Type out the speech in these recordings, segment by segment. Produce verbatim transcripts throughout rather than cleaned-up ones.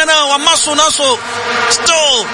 Onyana wa maso naso still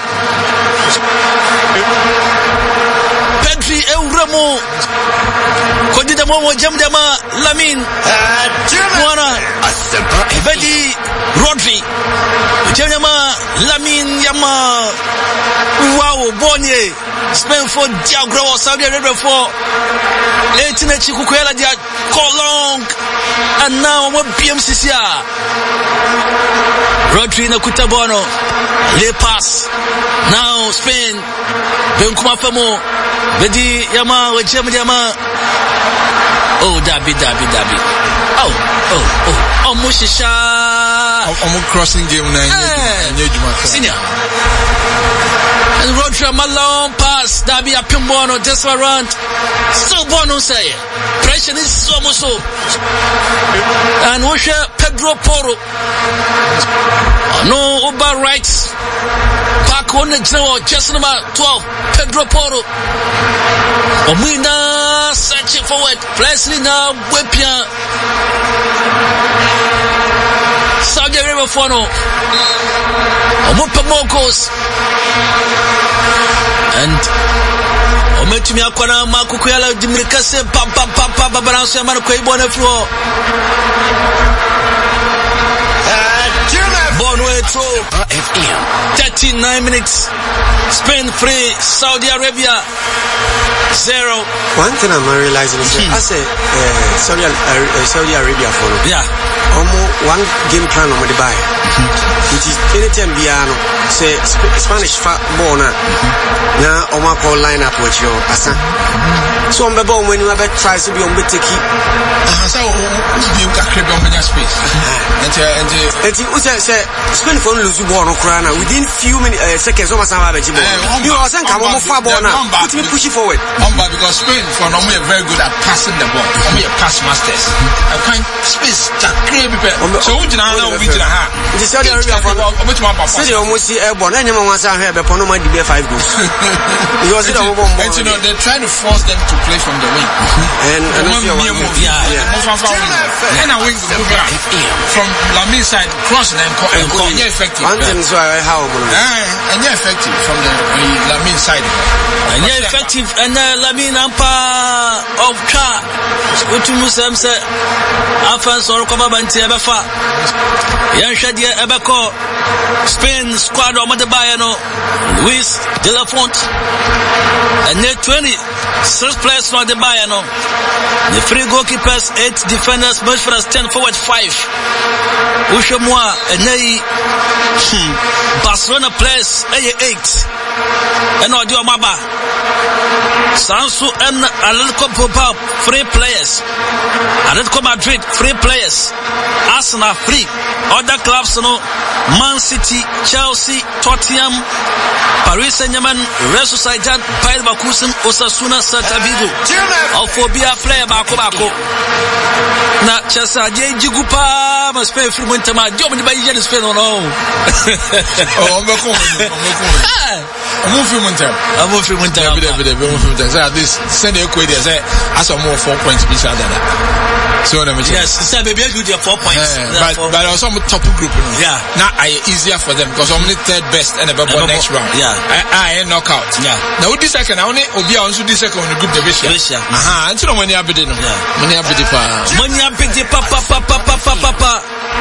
Pedri Euremo Kodida Momo Jamdama Lamin Mwana Vedi Rodri Jamdama Lamin Yama Wow Bonye Spain for Diagra Saudi Arabia for Leighton Chikukwela dia call long and now what B M C C R Rodri na Kutabono Le pass now Spain Benkuma Famo Bedi Yama Wajem Yama Oh Dabi Dabi Dabi Oh oh oh Oh Mushisha I'm crossing game now Senior and Rodri a long pass Dabi a Pimbono Deswarant so Bono say pressure is so much so and we share Pedro Porro no over rights back on the general just number twelve Pedro Porro Omina searching forward Presley now Wepia Saudi Arabia for no Omupa Mokos and Ometumi akwana makukuyala dimrikase pa pa pa pa babaranso ya manu kwa ibone flo Bonwe to F M thirty-nine minutes Spain three Saudi Arabia zero. One thing I'm realizing is that I say uh, Saudi, uh, Saudi Arabia for yeah almost one game plan on the buy which is anytime Biano say Spanish football na na Oma call line up with you asa so on the ball when you have tries to be on bit take so you can create on the space and and and you say Spain for lose ball no crana within few minutes uh, seconds almost have a you are saying come on far ball now put me push it forward because Spain for normally are very good at passing the ball we are pass masters I can't space that create people so we now we just ha the Saudi Arabia for say they almost see airborne any man wants to have a pono man be five goals because they don't and you know they're trying to force them to play from the wing and and yeah yeah and I wing from Lamin side cross and and yeah effective one thing is why how and yeah effective from the Lamin side and yeah effective and Lamin ampa of car utumu semse offense or come banti ebefa yan shade ebeko Spain squad o made bayano Luis de la Font and net twenty six players no de bayano the three goalkeepers eight defenders midfielders ten forward five Ushomwa and nei Barcelona players eight and no do maba Sansu and Atletico Bilbao three players Atletico Madrid three players Arsenal three other clubs no Man City, Chelsea, Tottenham, Paris Saint-Germain, Real Sociedad, Bayer Leverkusen, Osasuna, Celta Vigo. Alphobia player bako bako. Na chasa je jigupa ma Spain free monte ma job ni ba je Spain no. Oh, on va ko. On free monte. On free monte. Be there be there be free monte. So this send the equity say as more four points be sha that. So na me. Yes, say baby you do four points. But but also some top group. Yeah. Now I easier for them because only third best and above next round. Yeah. I I knockout. Yeah. Now this second only obi a onso this second on the group division. Aha, until money abede no. Money abede pa. Money abede pa pa pa pa pa pa pa.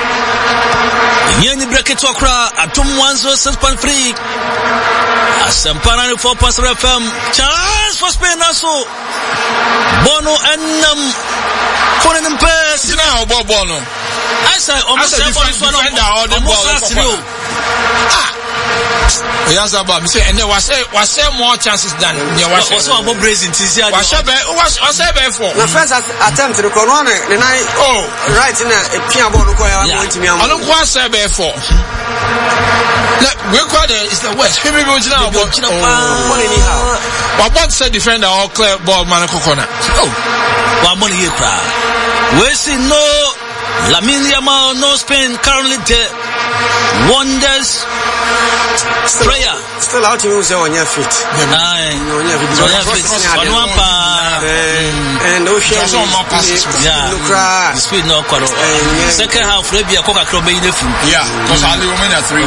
Nyani bracket okra atom one oh six point three. Asampana four point seven F M. Chance for Spain also. Bono enam Konen in pass. Now Bono. I say almost defender all the ball. Ah. Yes, about me say and there was was more chances than there was also about Brazil this year. Was was was for. The first attempt to corner the night oh right in a piano ball ko ya want me am. I don't want say be for. We call it is the West. People go now about money anyhow. What about say defender all clear ball man corner. Oh. What money you cry. We see no Lamine Yamal, no Spain currently there. Wonders prayer still out to use on your feet. Nine. On your feet. On one pa. And no shame. Yeah. The speed no quarter. Second half, maybe a coca club in the food. Yeah. Because I only win at three.